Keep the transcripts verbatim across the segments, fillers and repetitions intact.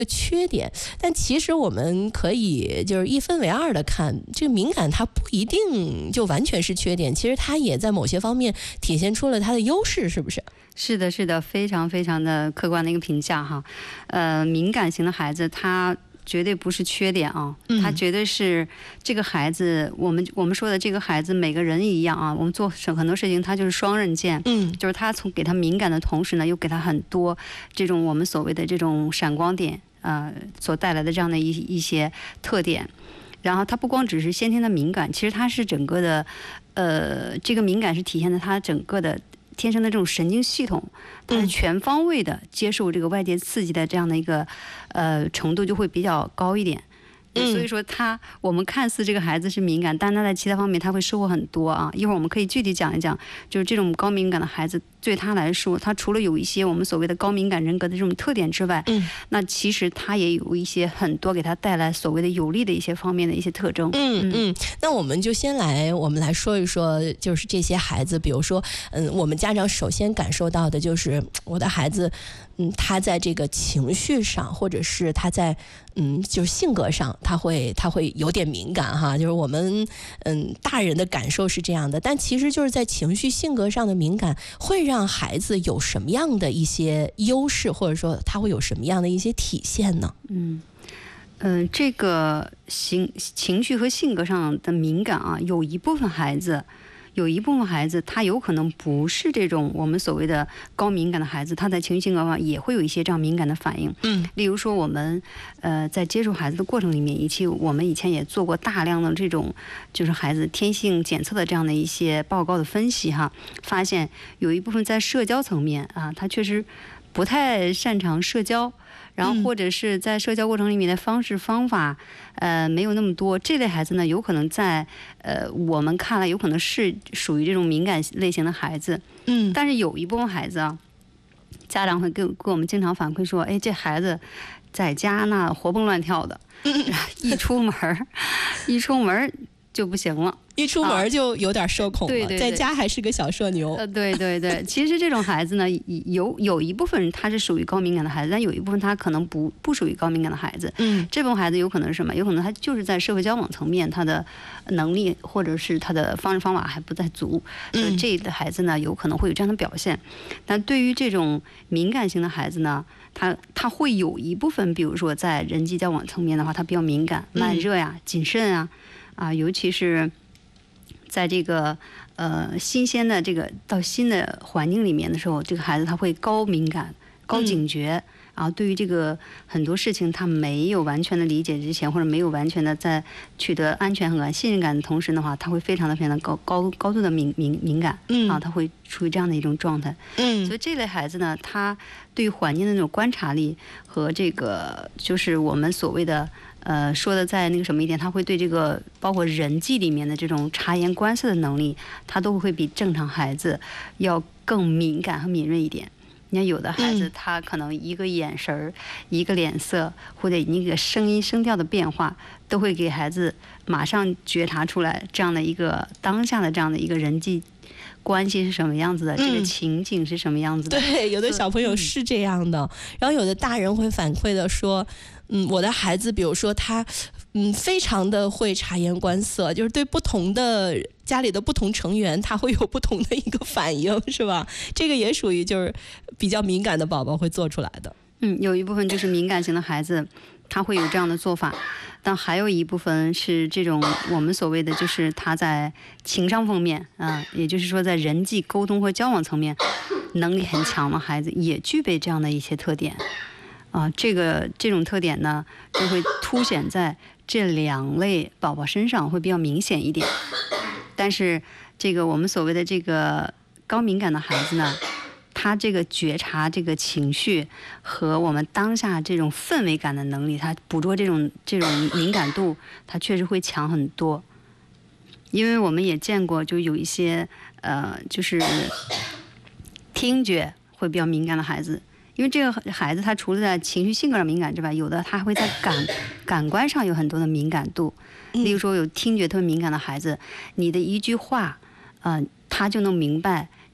缺点，但其实我们可以就是一分为二的看，这个敏感它不一定就完全是缺点，其实它也在某些方面体现出了它的优势，是不是？ 是的，是的，非常非常的客观的一个评价哈。呃，敏感型的孩子他绝对不是缺点啊，他绝对是这个孩子，我们我们说的这个孩子，每个人一样啊，我们做很多事情，他就是双刃剑，嗯，就是他从给他敏感的同时呢，又给他很多这种我们所谓的这种闪光点。呃，所带来的这样的一一些特点，然后它不光只是先天的敏感，其实它是整个的，呃，这个敏感是体现在它整个的天生的这种神经系统，它是全方位的接受这个外界刺激的这样的一个呃程度就会比较高一点。所以说他，我们看似这个孩子是敏感，但他在其他方面他会收获很多啊。一会儿我们可以具体讲一讲，就是这种高敏感的孩子对他来说，他除了有一些我们所谓的高敏感人格的这种特点之外，嗯，那其实他也有一些很多给他带来所谓的有利的一些方面的一些特征。 嗯嗯，那我们就先来，我们来说一说，就是这些孩子，比如说，嗯，我们家长首先感受到的就是我的孩子，嗯，他在这个情绪上，或者是他在，嗯，就是性格上。他会他会有点敏感哈，就是我们嗯大人的感受是这样的，但其实就是在情绪性格上的敏感会让孩子有什么样的一些优势，或者说他会有什么样的一些体现呢？ 嗯嗯、呃，这个情情绪和性格上的敏感啊，有一部分孩子。有一部分孩子，他有可能不是这种我们所谓的高敏感的孩子，他在情绪性格上也会有一些这样敏感的反应。嗯，例如说我们呃在接触孩子的过程里面，以及我们以前也做过大量的这种就是孩子天性检测的这样的一些报告的分析哈，发现有一部分在社交层面啊，他确实不太擅长社交。然后或者是在社交过程里面的方式方法，呃，没有那么多。这类孩子呢，有可能在呃我们看来，有可能是属于这种敏感类型的孩子。嗯。但是有一部分孩子啊，家长会给给我们经常反馈说，哎，这孩子在家呢活蹦乱跳的，嗯、一出门一出门就不行了。 一出门就有点社恐了，啊、对对对，在家还是个小社牛。 呃，对对对，其实这种孩子呢，有有一部分他是属于高敏感的孩子，但有一部分他可能不不属于高敏感的孩子。嗯，这部分孩子有可能是什么？有可能他就是在社会交往层面，他的能力或者是他的方式方法还不太足，所以这一类孩子呢，有可能会有这样的表现。但对于这种敏感型的孩子呢，他他会有一部分，比如说在人际交往层面的话，他比较敏感、慢热呀、谨慎啊，啊，尤其是。在这个呃新鲜的这个到新的环境里面的时候，这个孩子他会高敏感、高警觉，嗯、然后对于这个很多事情他没有完全的理解之前，或者没有完全的在取得安全感、信任感的同时的话，他会非常的非常的高高高度的敏敏敏感，嗯，啊，他会处于这样的一种状态，嗯，所以这类孩子呢，他对于环境的那种观察力和这个就是我们所谓的。呃，说的在那个什么一点，他会对这个包括人际里面的这种察言观色的能力，他都会比正常孩子要更敏感和敏锐一点。你看，有的孩子他可能一个眼神儿、一个脸色或者一个声音声调的变化，都会给孩子马上觉察出来这样的一个当下的这样的一个人际关系是什么样子的，嗯、这个情景是什么样子的。 对，有的小朋友是这样的，嗯、然后有的大人会反馈的说。嗯，我的孩子，比如说他，嗯，非常的会察言观色，就是对不同的家里的不同成员，他会有不同的一个反应，是吧？这个也属于就是比较敏感的宝宝会做出来的。 嗯，有一部分就是敏感型的孩子，他会有这样的做法，但还有一部分是这种我们所谓的就是他在情商方面啊、呃，也就是说在人际沟通和交往层面能力很强的孩子，也具备这样的一些特点。啊，这个这种特点呢，就会凸显在这两类宝宝身上，会比较明显一点。但是，这个我们所谓的这个高敏感的孩子呢，他这个觉察这个情绪和我们当下这种氛围感的能力，他捕捉这种这种敏感度，他确实会强很多。因为我们也见过，就有一些呃，就是听觉会比较敏感的孩子。因为这个孩子他除了在情绪性格上敏感之外，有的他会在感感官上有很多的敏感度。例如说有听觉特别敏感的孩子，你的一句话，呃，他就能明白你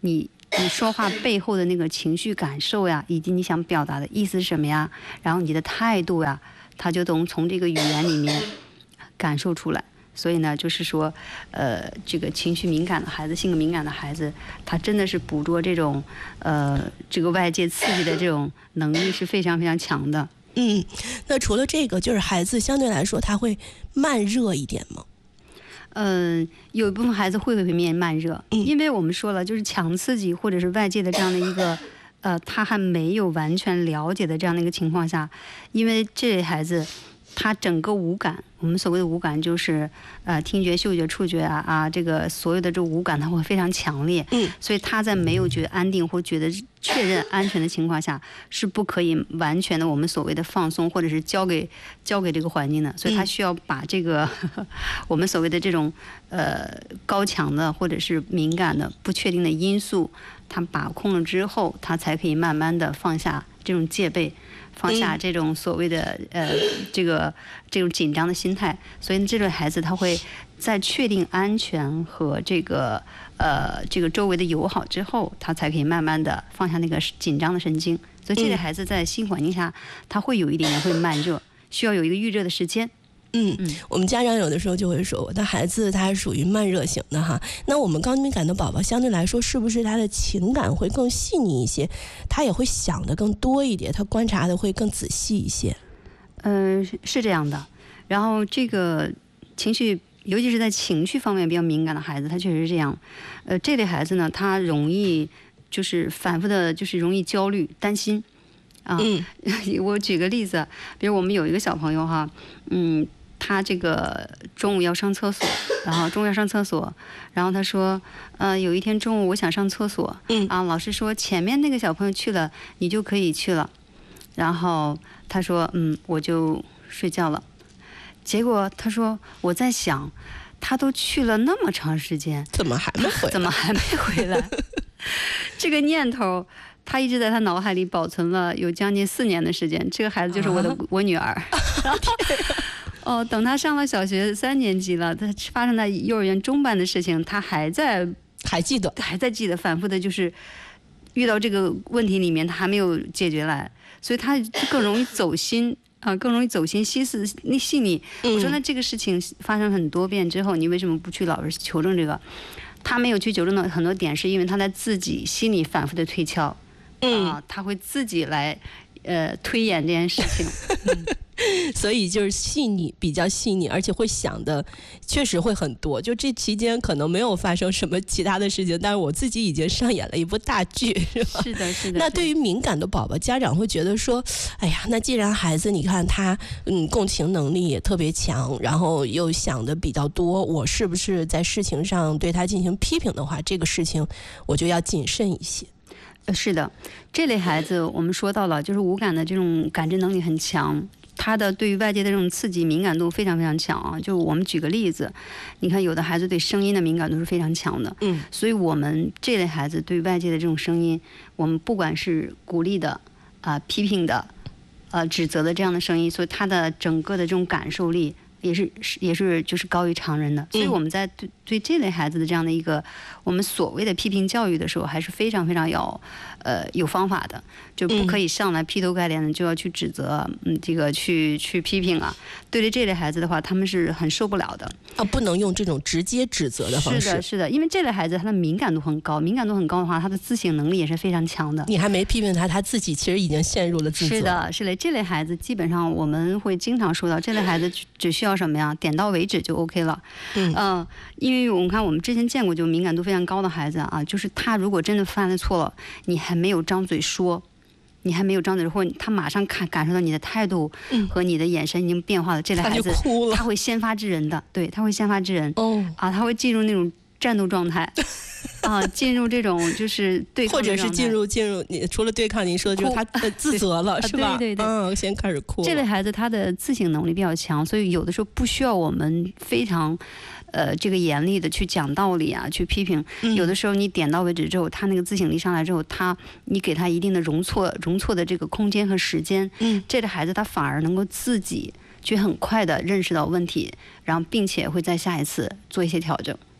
你说话背后的那个情绪感受呀，以及你想表达的意思是什么呀，然后你的态度呀，他就能从这个语言里面感受出来。所以呢，就是说，呃，这个情绪敏感的孩子，性格敏感的孩子，他真的是捕捉这种，呃，这个外界刺激的这种能力是非常非常强的。 嗯，那除了这个，就是孩子相对来说他会慢热一点吗？ 嗯、呃，有一部分孩子会会面慢热， 嗯， 因为我们说了，就是强刺激或者是外界的这样的一个，呃，他还没有完全了解的这样的一个情况下，因为这类孩子。他整个五感，我们所谓的五感就是，呃，听觉、嗅觉、触觉啊啊，这个所有的这五感，它会非常强烈。 嗯， 所以他在没有觉得安定或觉得确认安全的情况下，是不可以完全的我们所谓的放松，或者是交给交给这个环境的。所以他需要把这个、嗯、呵呵我们所谓的这种呃高强的或者是敏感的不确定的因素，他把控了之后，他才可以慢慢的放下这种戒备。放下这种所谓的呃这个这种紧张的心态，所以这类孩子他会在确定安全和这个呃这个周围的友好之后，他才可以慢慢的放下那个紧张的神经。所以这类孩子在新环境下，他会有一点点会慢热，需要有一个预热的时间。 嗯，我们家长有的时候就会说，我的孩子他属于慢热型的哈。那我们高敏感的宝宝相对来说，是不是他的情感会更细腻一些？他也会想的更多一点，他观察的会更仔细一些。 嗯、呃，是这样的。然后这个情绪，尤其是在情绪方面比较敏感的孩子，他确实是这样。呃，这类孩子呢，他容易就是反复的，就是容易焦虑、担心。啊， 嗯， 我举个例子，比如我们有一个小朋友哈，嗯。他这个中午要上厕所，然后中午要上厕所，然后他说，呃，有一天中午我想上厕所， 嗯啊，老师说前面那个小朋友去了，你就可以去了，然后他说，嗯，我就睡觉了。结果他说，我在想，他都去了那么长时间， 怎么还没回来？ 怎么还没回来？这个念头。他一直在他脑海里保存了有将近四年的时间。这个孩子就是我的、啊、我女儿。哦，等他上了小学三年级了，他发生在幼儿园中班的事情，他还在还记得， 还在记得，反复的就是遇到这个问题里面，他还没有解决来，所以他更容易走心啊、呃，更容易走心细思那细腻。 嗯、 我说那这个事情发生很多遍之后，你为什么不去老师求证这个？他没有去纠正的很多点，是因为他在自己心里反复的推敲。 嗯、 啊，他会自己来，呃，推演这件事情， 嗯、所以就是细腻，比较细腻，而且会想的确实会很多。就这期间可能没有发生什么其他的事情，但是我自己已经上演了一部大剧，是吧？ 是的，是的。 那对于敏感的宝宝，家长会觉得说，哎呀，那既然孩子你看他，嗯，共情能力也特别强，然后又想的比较多，我是不是在事情上对他进行批评的话，这个事情我就要谨慎一些。 是的，这类孩子我们说到了，就是五感的这种感知能力很强，他的对于外界的这种刺激敏感度非常非常强啊。就我们举个例子，你看有的孩子对声音的敏感度是非常强的， 嗯， 所以我们这类孩子对外界的这种声音，我们不管是鼓励的啊、呃、批评的、呃指责的这样的声音，所以他的整个的这种感受力。也是也是就是高于常人的，所以我们在对对这类孩子的这样的一个我们所谓的批评教育的时候，还是非常非常有呃有方法的，就不可以上来劈头盖脸的就要去指责，嗯，这个去去批评啊。对于这类孩子的话，他们是很受不了的啊，不能用这种直接指责的方式。 是的，是的，因为这类孩子他的敏感度很高，敏感度很高的话，他的自省能力也是非常强的。 你还没批评他，他自己其实已经陷入了自责。 是的，是的，这类孩子基本上我们会经常说到，这类孩子只需要什么呀？点到为止就 OK 了。 嗯、 呃，因为我们看我们之前见过就敏感度非常高的孩子啊，就是他如果真的犯了错了，你还没有张嘴说，你还没有张嘴，或者他马上看感受到你的态度和你的眼神已经变化了，这类孩子他, 就哭了他会先发制人的，对，他会先发制人。 哦， 啊，他会进入那种战斗状态。啊，进入这种就是对抗， 或者是进入进入你除了对抗，您说的就是他自责了，是吧？ 对对对， 嗯，先开始哭。 这类孩子他的自省能力比较强，所以有的时候不需要我们非常，呃，这个严厉的去讲道理啊，去批评。 嗯、 有的时候你点到为止之后，他那个自省力上来之后，他你给他一定的容错容错的这个空间和时间， 嗯， 这类孩子他反而能够自己去很快的认识到问题，然后并且会在下一次做一些调整。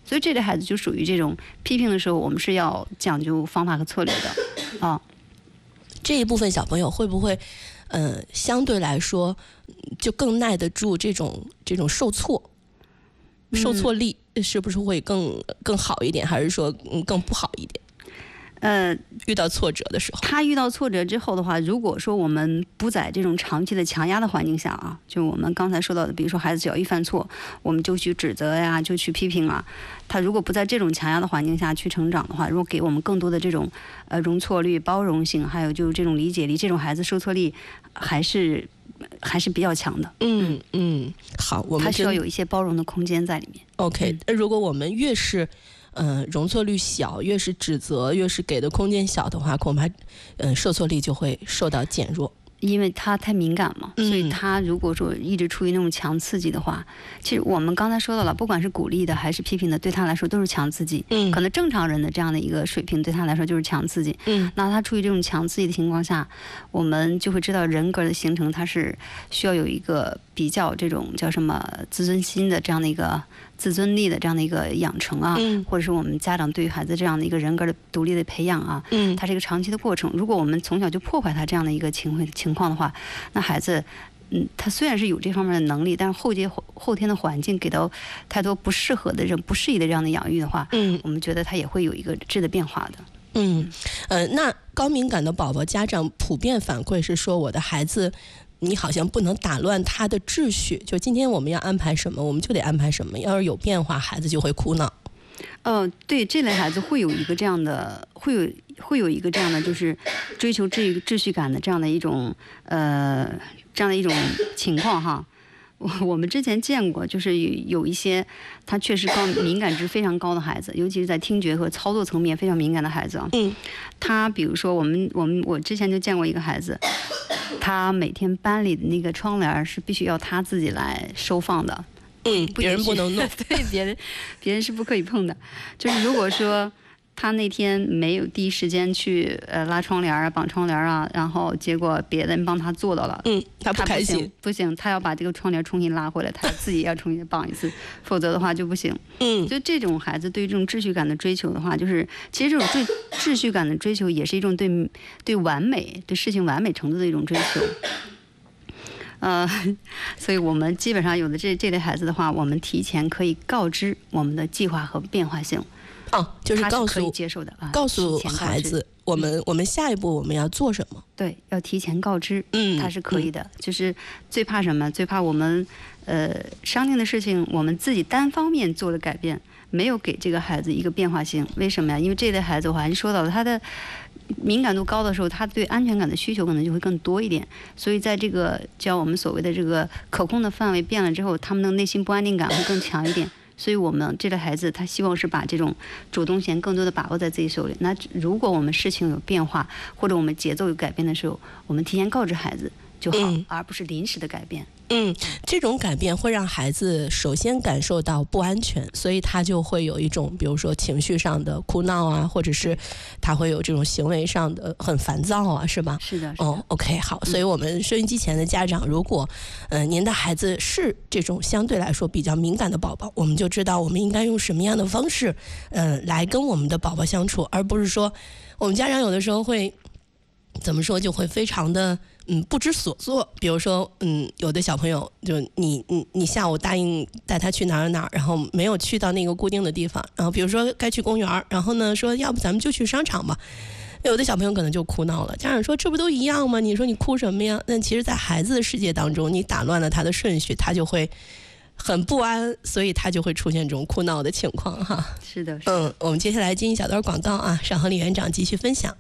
所以这类孩子就属于这种批评的时候，我们是要讲究方法和策略的啊。 这一部分小朋友会不会，呃，相对来说就更耐得住这种这种受挫，受挫力是不是会更更好一点，还是说嗯更不好一点？ 呃， 遇到挫折的时候， 他遇到挫折之后的话，如果说我们不在这种长期的强压的环境下啊，就我们刚才说到的，比如说孩子只要一犯错，我们就去指责呀，就去批评啊。他如果不在这种强压的环境下去成长的话，如果给我们更多的这种呃容错率、包容性，还有就是这种理解力，这种孩子受挫力还是还是比较强的。 嗯嗯，好，我们他需要有一些包容的空间在里面。 OK，嗯、如果我们越是嗯、呃，容错率小，越是指责，越是给的空间小的话，恐怕嗯、呃，受挫力就会受到减弱。 因为他太敏感嘛， 嗯、 所以他如果说一直处于那种强刺激的话，其实我们刚才说到了，不管是鼓励的还是批评的，对他来说都是强刺激。 嗯， 可能正常人的这样的一个水平对他来说就是强刺激。 嗯， 那他处于这种强刺激的情况下，我们就会知道人格的形成，它是需要有一个比较这种叫什么自尊心的这样的一个自尊力的这样的一个养成啊， 嗯、 或者是我们家长对于孩子这样的一个人格的独立的培养啊， 嗯， 它是一个长期的过程。如果我们从小就破坏他这样的一个情况情况的话，那孩子，嗯，他虽然是有这方面的能力，但是后阶后天的环境给到太多不适合的人、不适宜的这样的养育的话， 嗯， 我们觉得他也会有一个质的变化的。 嗯，呃，那高敏感的宝宝家长普遍反馈是说，我的孩子，你好像不能打乱他的秩序，就今天我们要安排什么，我们就得安排什么，要是有变化，孩子就会哭闹。 呃，对，这类孩子会有一个这样的，会有会有一个这样的，就是追求秩秩序感的这样的一种呃这样的一种情况哈。我我们之前见过，就是有有一些他确实高敏感值非常高的孩子，尤其是在听觉和操作层面非常敏感的孩子啊。 嗯， 他比如说我们我们我之前就见过一个孩子，他每天班里的那个窗帘是必须要他自己来收放的。 嗯，别人不能弄， 对，别人，别人是不可以碰的。就是如果说他那天没有第一时间去呃拉窗帘啊、绑窗帘啊，然后结果别人帮他做到了， 嗯，他不开心， 不行，他要把这个窗帘重新拉回来，他自己要重新绑一次，否则的话就不行。 嗯， 就这种孩子对于这种秩序感的追求的话，就是其实这种秩秩序感的追求也是一种对对完美、对事情完美程度的一种追求。呃，所以我们基本上有的这这类孩子的话，我们提前可以告知我们的计划和变化性。 哦，就是告诉他是可以接受的啊， 告诉孩子，我们我们下一步我们要做什么？ 对，要提前告知， 嗯， 他是可以的。嗯、就是最怕什么？最怕我们呃商定的事情，我们自己单方面做了改变，没有给这个孩子一个变化性。为什么呀？因为这类孩子我还是说到了他的敏感度高的时候，他对安全感的需求可能就会更多一点。所以在这个叫我们所谓的这个可控的范围变了之后，他们的内心不安定感会更强一点。所以我们这类孩子，他希望是把这种主动权更多的把握在自己手里。那如果我们事情有变化，或者我们节奏有改变的时候，我们提前告知孩子就好， 嗯、 而不是临时的改变。 嗯，这种改变会让孩子首先感受到不安全，所以他就会有一种，比如说情绪上的哭闹啊，或者是他会有这种行为上的很烦躁啊，是吧？ 是的。是的哦 ，OK， 好。所以我们收音机前的家长，如果呃您的孩子是这种相对来说比较敏感的宝宝，我们就知道我们应该用什么样的方式，呃，来跟我们的宝宝相处，而不是说我们家长有的时候会怎么说，就会非常的。嗯，不知所措。比如说，嗯，有的小朋友就你你你下午答应带他去哪儿哪儿，然后没有去到那个固定的地方，然后比如说该去公园，然后呢说要不咱们就去商场吧。有的小朋友可能就哭闹了，家长说这不都一样吗？你说你哭什么呀？那其实，在孩子的世界当中，你打乱了他的顺序，他就会很不安，所以他就会出现这种哭闹的情况哈。 是的，是的。 嗯，我们接下来进一小段广告啊，稍后李园长继续分享。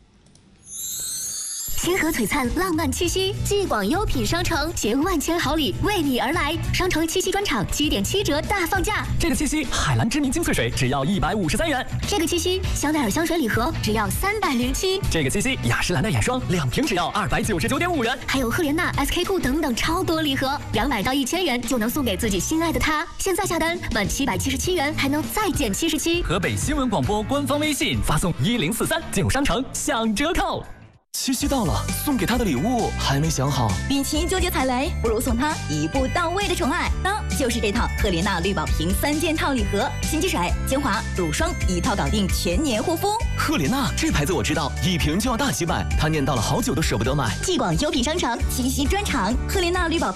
星河璀璨浪漫七夕，继广优品商城携万千好礼为你而来。商城七夕专场七点七折大放价， 这个七夕海蓝知名精粹水只要一百五十三元， 这个七夕香奈儿香水礼盒只要三百零七， 这个七夕雅诗兰黛眼霜两瓶只要二百九十九点五元， 还有赫莲娜 S K two 等等超多礼盒，两百到一千元就能送给自己心爱的他。现在下单满七百七十七元还能再减七十七。 河北新闻广播官方微信发送一零四三进入商城享折扣。 七夕到了，送给他的礼物还没想好。 与其纠结踩雷，不如送他一步到位的宠爱。当就是这套赫莲娜绿宝瓶三件套礼盒，洗肌水、精华、乳霜一套搞定全年护肤。 赫莲娜这牌子我知道，一瓶就要大几百，他念叨了好久都舍不得买。 继广优品商城七夕专场，赫莲娜绿宝瓶。